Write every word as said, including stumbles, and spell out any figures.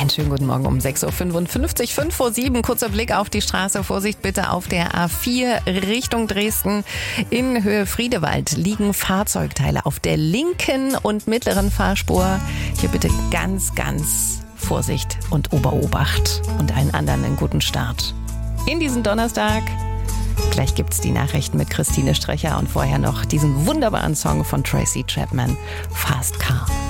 Einen schönen guten Morgen um sechs Uhr fünfundfünfzig, fünf vor sieben. Kurzer Blick auf die Straße. Vorsicht bitte auf der A vier Richtung Dresden. In Höhe Friedewald liegen Fahrzeugteile auf der linken und mittleren Fahrspur. Hier bitte ganz, ganz Vorsicht und Oberobacht und allen anderen einen guten Start in diesen Donnerstag. Gleich gibt's die Nachrichten mit Christine Strecher und vorher noch diesen wunderbaren Song von Tracy Chapman, Fast Car.